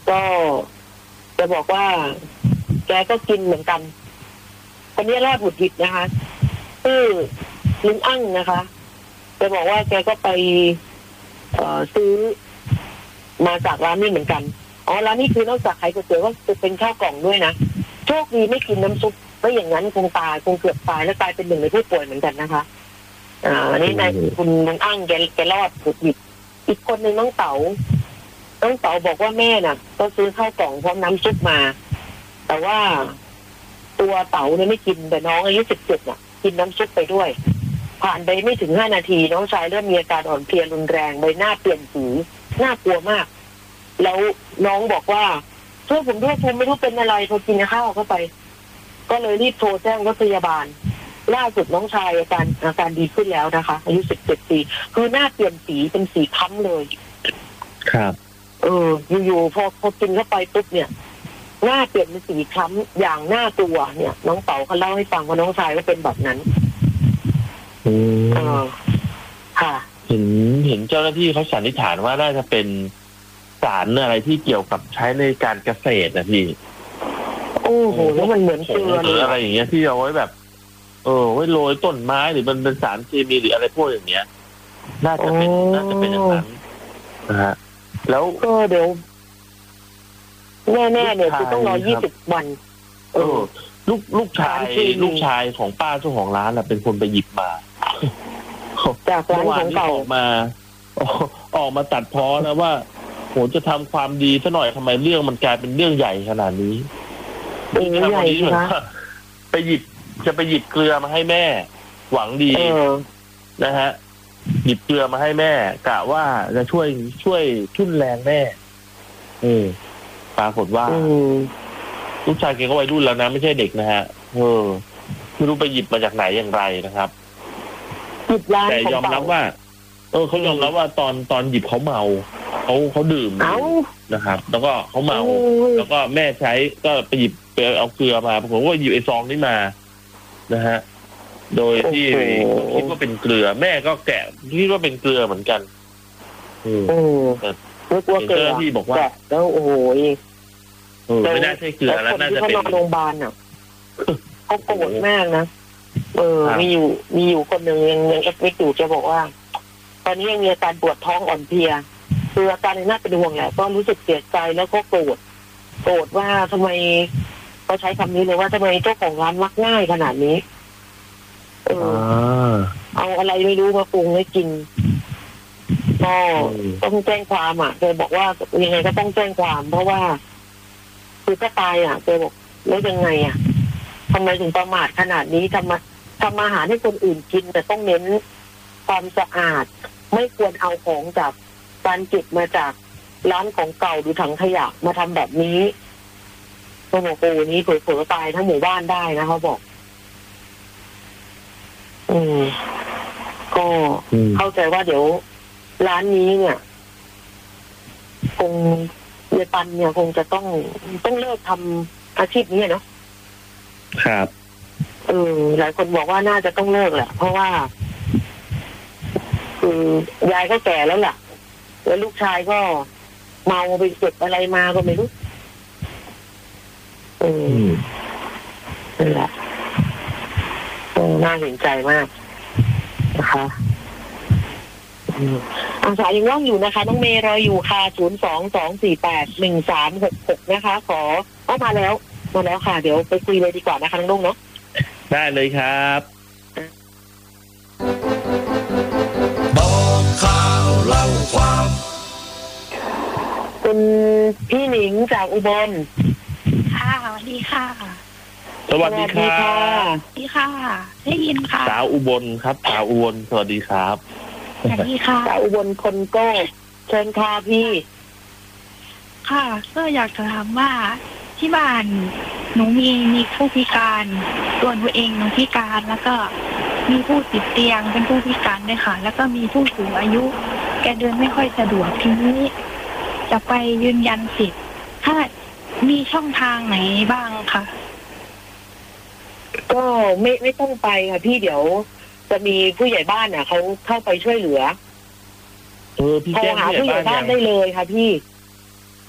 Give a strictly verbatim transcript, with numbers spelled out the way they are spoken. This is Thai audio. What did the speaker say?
ก็จะบอกว่าแกก็กินเหมือนกันคนนี้รอดหวุดหวิดนะคะชื่อลุงอั้งนะคะจะบอกว่าแกก็ไปเอ่อซื้อมาจากร้านนี้เหมือนกันอ๋อร้านนี้คือนอกจากขายก๋วยเตี๋ยวก็จะเป็นข้าวกล่องด้วยนะโชคดีไม่กินน้ำซุปไม่อย่างนั้นคงตายคงเกือบตายและตายเป็นหนึ่งในผู้ป่วยเหมือนกันนะคะอ่าอันนี้นายคุณลุงอั้งแกแกรอดหวุดหวิดอีกคนหนึ่งน้องเต๋าน้องเต๋าบอกว่าแม่น่ะก็ซื้อข้าวกล่องพร้อมน้ำซุปมาแต่ว่าตัวเต๋าเนี่ยไม่กินแต่น้องอายุสิบเจ็ดน่ะกินน้ำซุปไปด้วยผ่านไปไม่ถึงห้านาทีน้องชายเริ่มมีอาการอ่อนเพลียรุนแรงใบหน้าเปลี่ยนสีน่ากลัวมากแล้วน้องบอกว่าช่วยผมด้วยผมไม่รู้เป็นอะไรพอกินข้าวเข้าไปก็เลยรีบโทรแจ้งรถพยาบาลล่าสุดน้องชายอาการอาการดีขึ้นแล้วนะคะอายุสิบเจ็ดปีคือหน้าเปลี่ยนสีเป็นสีค้ำเลยครับเอออยู่ๆพอพอกินเข้าไปปุ๊บเนี่ยหน้าเปลี่ยนเป็นสีคล้ำอย่างน่ากลัวเนี่ยน้องเต๋าเขาเล่าให้ฟังว่าน้องชายก็เป็นแบบนั้นอืมเออค่ะเห็นเห็นเจ้าหน้าที่เขาสันนิษฐานว่าน่าจะเป็นสารอะไรที่เกี่ยวกับใช้ในการเกษตรนะพี่โอ้โหแล้วมันเหมือนเกลือหรืออะไรอย่างเงี้ยที่เอาไว้แบบเออไว้โรยต้นไม้หรือมันเป็นสารเคมีหรืออะไรพวกอย่างเงี้ยน่าจะเป็นน่าจะเป็นอย่างนั้นนะฮะแล้วก็เดี๋ยวแน่ๆเนี่ยคือต้องรอยี่สิบวันเออลูกลูกชายลูกชายของป้าเจ้าของร้านน่ะเป็นคนไปหยิบมาจากร้านของเก่าออกมาออกมาตัดพ้อนะว่าโหจะทำความดีซะหน่อยทำไมเรื่องมันกลายเป็นเรื่องใหญ่ขนาดนี้เรื่องใหญ่ใช่ไหมไปหยิบจะไปหยิบเกลือมาให้แม่หวังดีนะฮะหยิบเกลือมาให้แม่กะว่าจะช่วยช่วยทุ่นแรงแม่เออปรากฏว่าลูกชายแกก็วัยรุ่นแล้วนะไม่ใช่เด็กนะฮะเออไม่รู้ไปหยิบมาจากไหนอย่างไรนะครับแต่ยอมรับว่าเออเขายอมรับว่าตอนตอนหยิบเขาเมาเขาเขาดื่มนะครับแล้วก็เขาเมาแล้วก็แม่ใช้ก็ไปหยิบไปเอาเกลือมาผมว่าหยิบไอ้ซองนี้มานะฮะโดยที่คิดว่าเป็นเกลือแม่ก็แกะคิดว่าเป็นเกลือเหมือนกันอืมไม่กลัวเกลือที่บอกว่าแล้วโอ้โหเออไม่น่าใช่เกลือแล้วน่าจะเป็นโรงพยาบาลอ่ะเขาโกรธมากนะเออมีอยู่มีอยู่คนหนึ่งยังยังเอ็กซ์อยู่จะบอกว่าตอนนี้ยังมีอาการปวดท้องอ่อนเพลียคืออาการน่าเป็นห่วงแหละก็รู้สึกเสียใจแล้วก็โกรธโกรธว่าทำไมเขาใช้คำนี้เลยว่าทำไมเจ้าของร้านมักง่ายขนาดนี้เออเอาอะไรไม่รู้มาปรุงให้กินก็ต้องแจ้งความอ่ะเธอบอกว่ายังไงก็ต้องแจ้งความเพราะว่าคือก็ตายอ่ะเธอบอกแล้วยังไงอ่ะทำไมถึงประมาทขนาดนี้ทำมาทำอาหารให้คนอื่นกินแต่ต้องเน้นความสะอาดไม่ควรเอาของจากการเก็บมาจากร้านของเก่าหรือถังขยะมาทำแบบนี้เขาบอกโอ้นี้เผลอๆตายทั้งหมู่บ้านได้นะเขาบอกอืมก็เข้าใจว่าเดี๋ยวร้านนี้เนี่ยคงเยปันเนี่ยคงจะต้องต้องเลิกทำอาชีพนี้เนาะครับเออหลายคนบอกว่าน่าจะต้องเลิกแหละเพราะว่าคือยายก็แก่แล้วล่ะแล้วลูกชายก็เมาไปเก็บอะไรมาก็ไม่รู้เออนั่นแหละน่าเห็นใจมากนะคะอาสายังว่างอยู่นะคะน้องเมย์รออยู่ค่ะศูนย์สองสองสี่แปดหนึ่งสามหกหกนะคะขอเอามาแล้วมาแล้วค่ะเดี๋ยวไปคุยเลยดีกว่านะคะน้องลุงเนาะได้เลยครับบอกข่าวเล่าความคุณพี่หนิงจากอุบลค่ะสวัสดีค่ะสวัสดีค่ะสวัสดีค่ะได้ยินค่ะสาวอุบลครับสาวอุบลสวัสดีครับสวัสดีค่ะสาวอุบลคนโก้เชิญค่ะพี่ค่ะก็อยากจะถามว่าที่บ้านหนูมีมีผู้พิการตัวหนูเองหนูพิการแล้วก็มีผู้ติดเตียงเป็นผู้พิการด้วยค่ะแล้วก็มีผู้สูงอายุแกเดินไม่ค่อยสะดวกทีนี้จะไปยืนยันสิทธิ์ถ้ามีช่องทางไหนบ้างคะก็ไม่ไม่ต้องไปค่ะพี่เดี๋ยวจะมีผู้ใหญ่บ้านน่ะเขาเข้าไปช่วยเหลือเออพี่แจ้งผู้ใหญ่บ้านได้เลยค่ะพี่